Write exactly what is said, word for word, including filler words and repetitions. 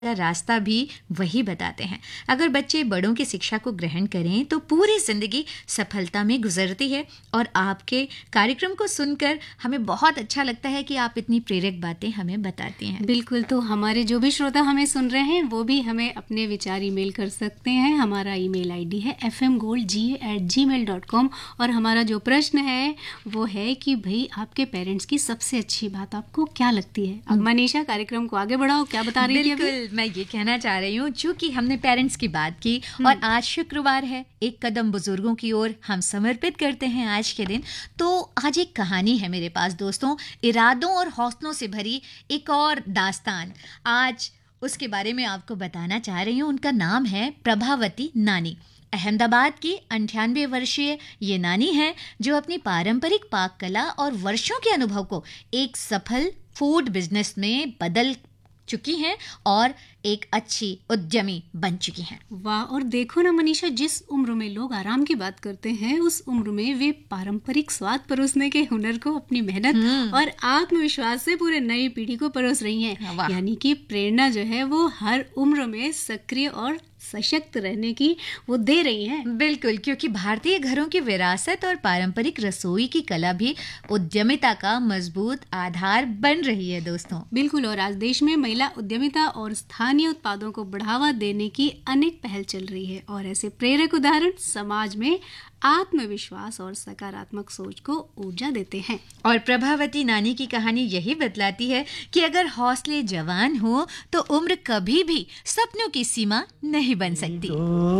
का रास्ता भी वही बताते हैं। अगर बच्चे बड़ों की शिक्षा को ग्रहण करें तो पूरी जिंदगी सफलता में गुजरती है। और आपके कार्यक्रम को सुनकर हमें बहुत अच्छा लगता है कि आप इतनी प्रेरक बातें हमें बताती हैं। बिल्कुल, तो हमारे जो भी श्रोता हमें सुन रहे हैं वो भी हमें अपने विचार ईमेल कर सकते हैं। हमारा ईमेल आईडी है एफ एम गोल्ड जी एट जी मेल डॉट कॉम। और हमारा जो प्रश्न है वो है कि भाई आपके पेरेंट्स की सबसे अच्छी बात आपको क्या लगती है। अब मनीषा कार्यक्रम को आगे बढ़ाओ, क्या बता रही थी अभी? मैं ये कहना चाह रही हूँ, चूंकि हमने पेरेंट्स की बात की और आज शुक्रवार है, एक कदम बुजुर्गों की ओर हम समर्पित करते हैं आज के दिन। तो आज एक कहानी है मेरे पास दोस्तों, इरादों और हौसलों से भरी एक और दास्तान। आज उसके बारे में आपको बताना चाह रही हूँ। उनका नाम है प्रभावती नानी। अहमदाबाद की अंठानवे वर्षीय ये नानी है जो अपनी पारंपरिक पाक कला और वर्षों के अनुभव को एक सफल फूड बिजनेस में बदल चुकी हैं और एक अच्छी उद्यमी बन चुकी हैं। वाह! और देखो ना मनीषा, जिस उम्र में लोग आराम की बात करते हैं उस उम्र में वे पारंपरिक स्वाद परोसने के हुनर को अपनी मेहनत और आत्मविश्वास से पूरे नई पीढ़ी को परोस रही हैं। यानी कि प्रेरणा जो है वो हर उम्र में सक्रिय और सशक्त रहने की वो दे रही हैं। बिल्कुल, क्योंकि भारतीय घरों की विरासत और पारंपरिक रसोई की कला भी उद्यमिता का मजबूत आधार बन रही है दोस्तों। बिल्कुल, और आज देश में महिला उद्यमिता और स्थानीय उत्पादों को बढ़ावा देने की अनेक पहल चल रही है। और ऐसे प्रेरक उदाहरण समाज में आत्मविश्वास और सकारात्मक सोच को ऊर्जा देते हैं। और प्रभावती नानी की कहानी यही बतलाती है कि अगर हौसले जवान हो तो उम्र कभी भी सपनों की सीमा नहीं बन सकती।